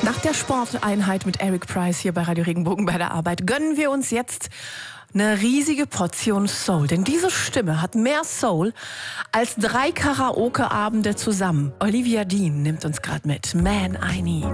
Nach der Sporteinheit mit Eric Price hier bei Radio Regenbogen bei der Arbeit gönnen wir uns jetzt eine riesige Portion Soul. Denn diese Stimme hat mehr Soul als 3 Karaoke-Abende zusammen. Olivia Dean nimmt uns gerade mit. Man I Need.